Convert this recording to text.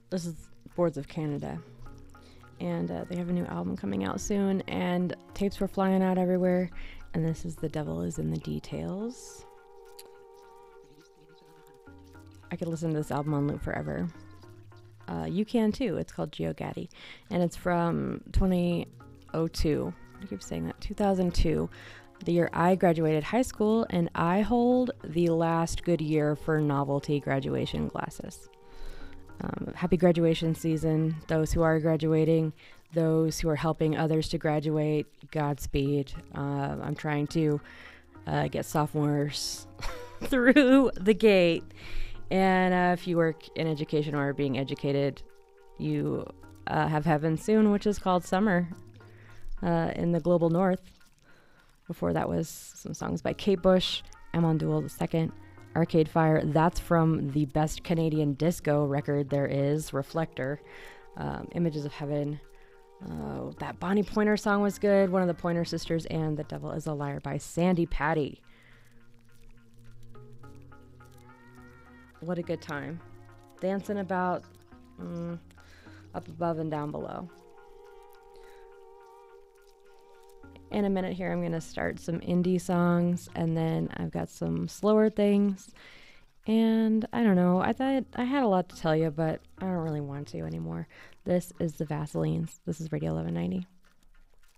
This is Boards of Canada. And they have a new album coming out soon, and tapes were flying out everywhere. And this is The Devil Is in the Details. I could listen to this album on loop forever. You can too. It's called GeoGaddy, and it's from 2002. I keep saying that. 2002, the year I graduated high school, and I hold the last good year for novelty graduation glasses. Happy graduation season, those who are graduating, those who are helping others to graduate, Godspeed. I'm trying to get sophomores through the gate. And if you work in education or are being educated, you have heaven soon, which is called Summer in the global north. Before that was some songs by Kate Bush, Amon Duel II, Arcade Fire. That's from the best Canadian disco record there is, Reflector. Images of Heaven. That Bonnie Pointer song was good. One of the Pointer Sisters, and The Devil Is a Liar by Sandy Patty. What a good time. Dancing about up above and down below. In a minute here, I'm going to start some indie songs, and then I've got some slower things. And I don't know, I thought I had a lot to tell you, but I don't really want to anymore. This is the Vaselines. This is Radio 1190.